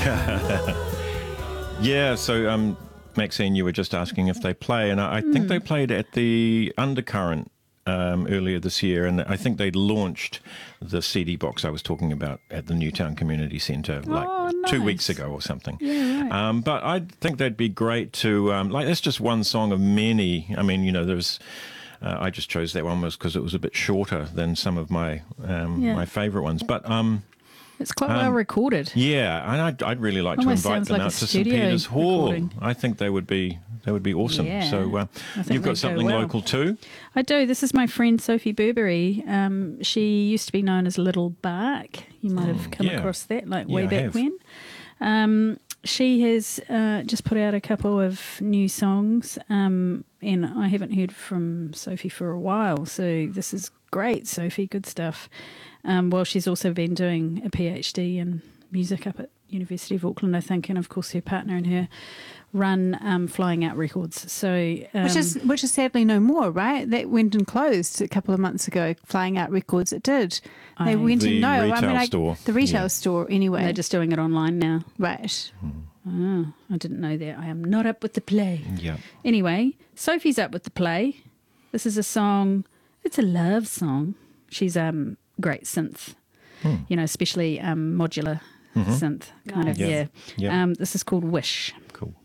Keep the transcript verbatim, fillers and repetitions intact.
Yeah, so um, Maxine, you were just asking if they play, and I, I think mm. they played at the Undercurrent um, earlier this year, and I think they'd launched the C D box I was talking about at the Newtown Community Centre like oh, nice. two weeks ago or something. Yeah, right. Um, but I think they'd be great to, um, like, that's just one song of many. I mean, you know, there's... Uh, I just chose that one because it was a bit shorter than some of my um, yeah. my favourite ones. But um, it's quite um, well recorded. Yeah, and I'd, I'd really like Almost to invite them like out to Saint Peter's Hall. Recording. I think they would be they would be awesome. Yeah, so uh, you've got something well. local too? I do. This is my friend Sophie Burberry. Um, she used to be known as Little Bark. You might have come yeah. across that, like yeah, way I back have. when. Um, she has uh, just put out a couple of new songs, um, and I haven't heard from Sophie for a while, so this is great, Sophie, good stuff. Um, well, she's also been doing a PhD in music up at University of Auckland, I think, and of course her partner and her run um, Flying Out Records. So um, which is which is sadly no more, right? That went and closed a couple of months ago. Flying Out Records, it did. They I, went the and no, retail I mean, I, store. the retail yeah. store anyway. They're just doing it online now. Right. Oh, I didn't know that. I am not up with the play. Yeah. Anyway, Sophie's up with the play. This is a song. It's a love song. She's um great synth. Hmm. You know, especially um modular mm-hmm. synth kind Nice. of. Yeah. Yeah. Um, this is called Wish. Cool.